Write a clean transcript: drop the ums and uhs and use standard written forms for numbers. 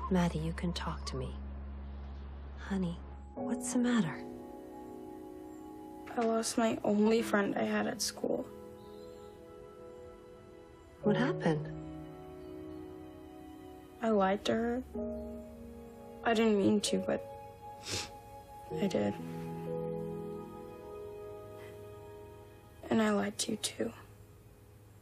Maddie, you can talk to me. Honey, what's the matter? I lost my only friend I had at school. What happened? I lied to her. I didn't mean to, but I did. And I lied to you too.